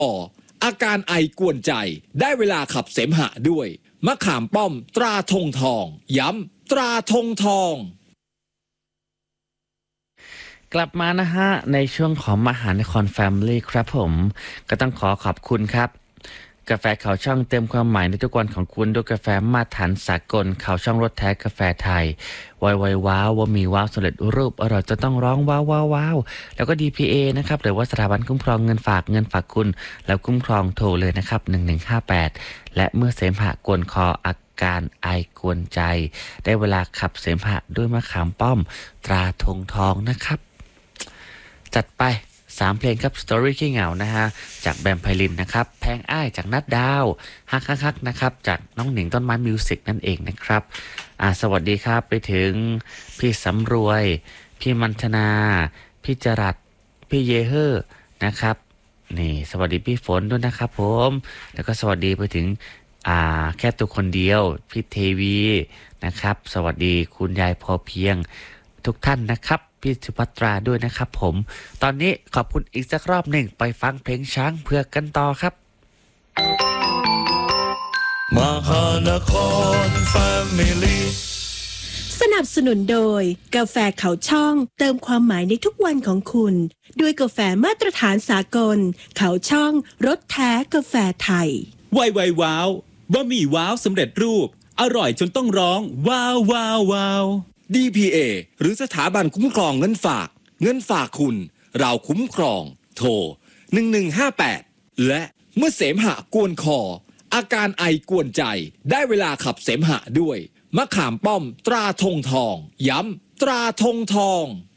อาการไอกวนใจได้เวลาขับเสมหะด้วยมะขามป้อมตราธงทองย้ำตราธงทองกลับมานะฮะในช่วงของมหานครแฟมิลี่ครับผมก็ต้องขอบคุณครับกาแฟเขาช่องเติมความหมายในทุกวันของคุณด้วยกาแฟมาตรฐานสากลเขาช่องรสแท้กาแฟไทยไวว้าวว่ามีว้าวสำเร็จรูปอร่อยจะต้องร้องว้าวว้าวว้าวแล้วก็ DPA นะครับหรือว่าสถาบันคุ้มครองเงินฝากคุณแล้วคุ้มครองโทรเลยนะครับ1158และเมื่อเสมหะกวนคออาการไอกวนใจได้เวลาขับเสมหะด้วยมะขามป้อมตราธงทองนะครับจัดไป3เพลงครับ Story ขี้เหงานะฮะจากแบมไพลินนะครับแพงอ้ายจากนัดดาวฮักนะครับจากน้องหนิงต้นไม้มิวสิกนั่นเองนะครับสวัสดีครับไปถึงพี่สำรวยพี่มันธนาพี่จรัสพี่เยเฮอร์นะครับนี่สวัสดีพี่ฝนด้วยนะครับผมแล้วก็สวัสดีไปถึงแค่ตัวคนเดียวพี่เทวีนะครับสวัสดีคุณยายพอเพียงทุกท่านนะครับพี่สุภัตราด้วยนะครับผมตอนนี้ขอบคุณอีกสักรอบหนึ่งไปฟังเพลงช้างเผือกกันต่อครับมหานครแฟมิลี่สนับสนุนโดยกาแฟเขาช่องเติมความหมายในทุกวันของคุณด้วยกาแฟมาตรฐานสากลเขาช่องรสแท้กาแฟไทยไวว้าวบะหมี่ว้าวสำเร็จรูปอร่อยจนต้องร้องว้าวว้าวว้าว DPA หรือสถาบันคุ้มครองเงินฝากคุณเราคุ้มครองโทร1158และเมื่อเสมหะกวนคออาการไอกวนใจได้เวลาขับเสมหะด้วยมะขามป้อมตราธงทองย้ำตราธงทอง